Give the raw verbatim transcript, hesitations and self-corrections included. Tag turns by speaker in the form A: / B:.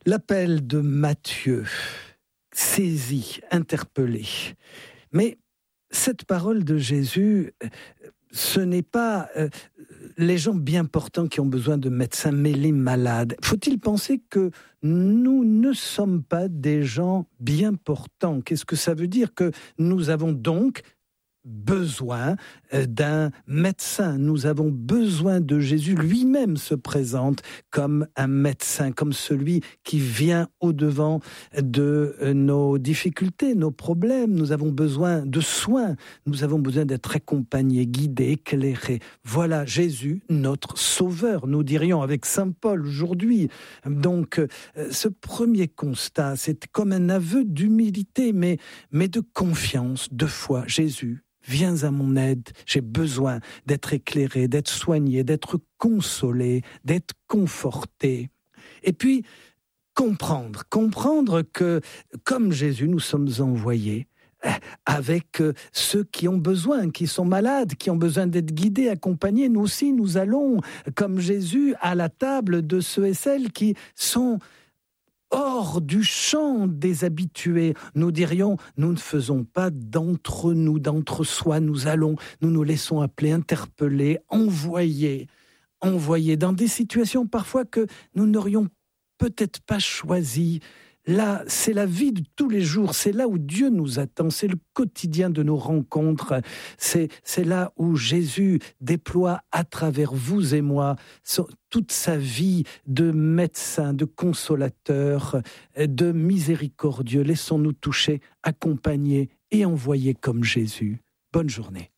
A: L'appel de Matthieu, saisi, interpellé. Mais cette parole de Jésus, ce n'est pas euh, les gens bien portants qui ont besoin de médecins, mais les malades. Faut-il penser que nous ne sommes pas des gens bien portants? Qu'est-ce que ça veut dire? Que nous avons donc besoin d'un médecin. Nous avons besoin de Jésus. Lui-même se présente comme un médecin, comme celui qui vient au-devant de nos difficultés, nos problèmes. Nous avons besoin de soins. Nous avons besoin d'être accompagnés, guidés, éclairés. Voilà Jésus, notre sauveur, nous dirions avec saint Paul aujourd'hui. Donc, ce premier constat, c'est comme un aveu d'humilité, mais, mais de confiance, de foi. Jésus, viens à mon aide, j'ai besoin d'être éclairé, d'être soigné, d'être consolé, d'être conforté. Et puis, comprendre, comprendre que, comme Jésus, nous sommes envoyés avec ceux qui ont besoin, qui sont malades, qui ont besoin d'être guidés, accompagnés. Nous aussi, nous allons, comme Jésus, à la table de ceux et celles qui sont hors du champ des habitués. Nous dirions, nous ne faisons pas d'entre nous, d'entre soi, nous allons, nous nous laissons appeler, interpeller, envoyer, envoyer dans des situations parfois que nous n'aurions peut-être pas choisies. Là, c'est la vie de tous les jours, c'est là où Dieu nous attend, c'est le quotidien de nos rencontres, c'est, c'est là où Jésus déploie à travers vous et moi son, toute sa vie de médecin, de consolateur, de miséricordieux. Laissons-nous toucher, accompagner et envoyer comme Jésus. Bonne journée.